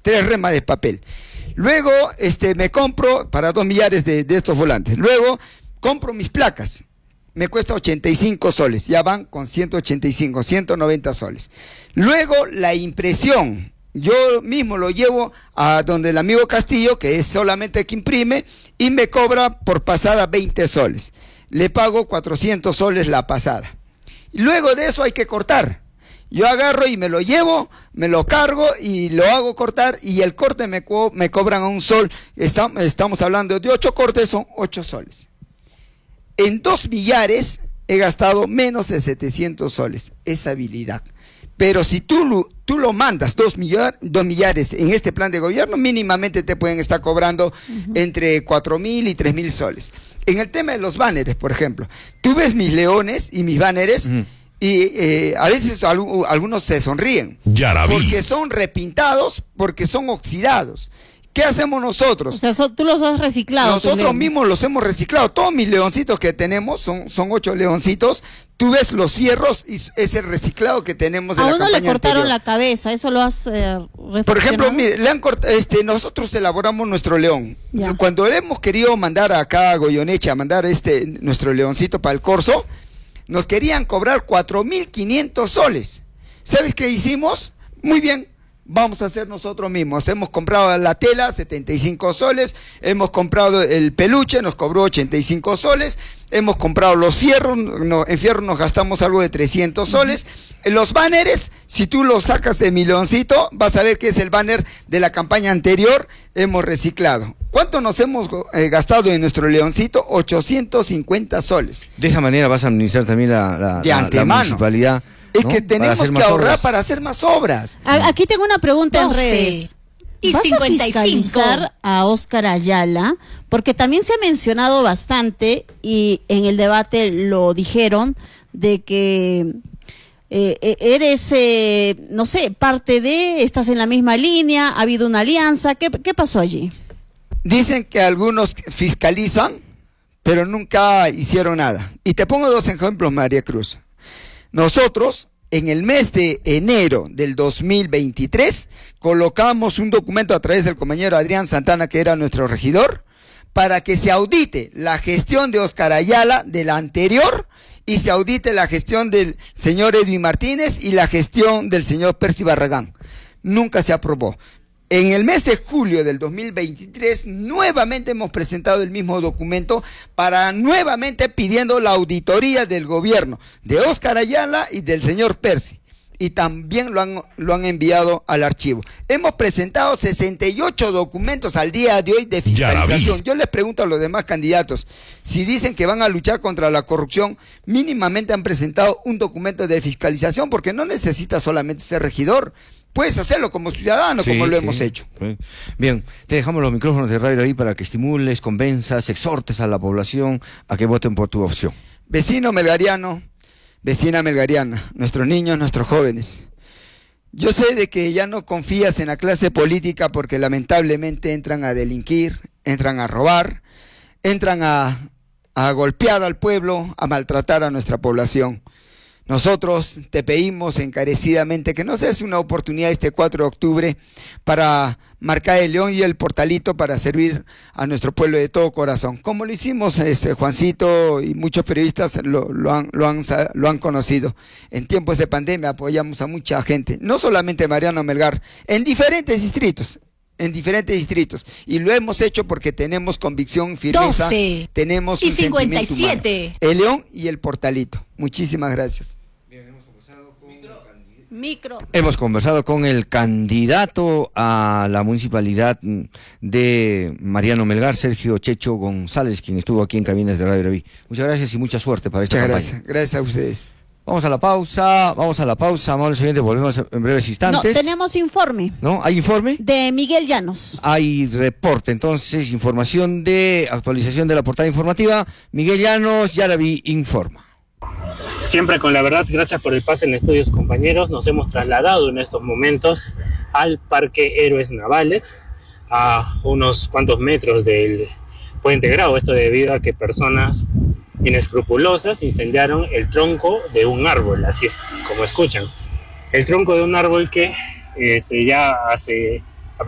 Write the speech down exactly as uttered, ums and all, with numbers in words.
tres remas de papel. Luego este, me compro para dos millares de, de estos volantes. Luego compro mis placas. Me cuesta ochenta y cinco soles. Ya van con ciento ochenta y cinco, ciento noventa soles. Luego la impresión. Yo mismo lo llevo a donde el amigo Castillo, que es solamente que imprime, y me cobra por pasada veinte soles. Le pago cuatrocientos soles la pasada. Y luego de eso hay que cortar. Yo agarro y me lo llevo, me lo cargo y lo hago cortar, y el corte me, co me cobran a un sol. Está, estamos hablando de ocho cortes, son ocho soles. En dos millares he gastado menos de setecientos soles. Es habilidad. Pero si tú lo, tú lo mandas dos, millar, dos millares en este plan de gobierno, mínimamente te pueden estar cobrando uh-huh. entre cuatro mil y tres mil soles. En el tema de los banners, por ejemplo, tú ves mis leones y mis banners, uh-huh. y eh, a veces al, algunos se sonríen. Ya la vi. Porque son repintados, porque son oxidados. ¿Qué hacemos nosotros? O sea, so, tú los has reciclado. Nosotros mismos los hemos reciclado. Todos mis leoncitos que tenemos, son, son ocho leoncitos. Tú ves los fierros y es el reciclado que tenemos de la campaña anterior. A uno le cortaron la cabeza, eso lo has eh, Por ejemplo, mire, le han cort... este, nosotros elaboramos nuestro león. Ya. Cuando hemos querido mandar acá a Goyoneche, a mandar este nuestro leoncito para el corso, nos querían cobrar cuatro mil quinientos soles. ¿Sabes qué hicimos? Muy bien. Vamos a hacer nosotros mismos. Hemos comprado la tela, setenta y cinco soles. Hemos comprado el peluche, nos cobró ochenta y cinco soles. Hemos comprado los fierros, no, en fierro nos gastamos algo de trescientos soles. Uh-huh. Los banners, si tú los sacas de mi leoncito, vas a ver que es el banner de la campaña anterior. Hemos reciclado. ¿Cuánto nos hemos eh, gastado en nuestro leoncito? ochocientos cincuenta soles. De esa manera vas a administrar también la, la, de la, antemano. la municipalidad. Es ¿no? que tenemos que ahorrar obras. Para hacer más obras. Aquí tengo una pregunta en redes. Y ¿Vas cincuenta y cinco. a fiscalizar a Óscar Ayala? Porque también se ha mencionado bastante, y en el debate lo dijeron, de que eh, eres, eh, no sé, parte de, estás en la misma línea, ha habido una alianza. ¿Qué, qué pasó allí? Dicen que algunos fiscalizan, pero nunca hicieron nada. Y te pongo dos ejemplos, María Cruz. Nosotros, en el mes de enero del dos mil veintitrés, colocamos un documento a través del compañero Adrián Santana, que era nuestro regidor, para que se audite la gestión de Óscar Ayala de la anterior y se audite la gestión del señor Edwin Martínez y la gestión del señor Percy Barragán. Nunca se aprobó. En el mes de julio del dos mil veintitrés, nuevamente hemos presentado el mismo documento para nuevamente pidiendo la auditoría del gobierno de Óscar Ayala y del señor Percy. Y también lo han, lo han enviado al archivo. Hemos presentado sesenta y ocho documentos al día de hoy de fiscalización. Yo les pregunto a los demás candidatos, si dicen que van a luchar contra la corrupción, mínimamente han presentado un documento de fiscalización, porque no necesita solamente ser regidor. Puedes hacerlo como ciudadano, sí, como lo sí. hemos hecho. Bien, te dejamos los micrófonos de radio ahí para que estimules, convenzas, exhortes a la población a que voten por tu opción. Vecino melgariano, vecina melgariana, nuestros niños, nuestros jóvenes. Yo sé de que ya no confías en la clase política porque lamentablemente entran a delinquir, entran a robar, entran a, a golpear al pueblo, a maltratar a nuestra población. Nosotros te pedimos encarecidamente que nos des una oportunidad este cuatro de octubre para marcar el león y el portalito para servir a nuestro pueblo de todo corazón. Como lo hicimos este Juancito y muchos periodistas lo, lo, han, lo, han, lo han conocido. En tiempos de pandemia apoyamos a mucha gente, no solamente Mariano Melgar, en diferentes distritos. en diferentes distritos, y lo hemos hecho porque tenemos convicción, firmeza, doce tenemos y un cincuenta y siete. Sentimiento humano. El león y el portalito. Muchísimas gracias. Bien, hemos conversado con Micro. Hemos conversado con el candidato a la municipalidad de Mariano Melgar, Sergio Checho González, quien estuvo aquí en Cabinas de Radio Braví. Muchas gracias y mucha suerte para esta Muchas campaña. gracias, gracias a ustedes. Vamos a la pausa, vamos a la pausa, amables oyentes, volvemos en breves instantes. No, tenemos informe. ¿No? ¿Hay informe? De Miguel Llanos. Hay reporte, entonces, información de actualización de la portada informativa. Miguel Llanos, Yaraví informa. Siempre con la verdad, gracias por el pase en estudios, compañeros. Nos hemos trasladado en estos momentos al Parque Héroes Navales, a unos cuantos metros del Puente Grau. Esto debido a que personas inescrupulosas incendiaron el tronco de un árbol, así es como escuchan. El tronco de un árbol que este, ya hace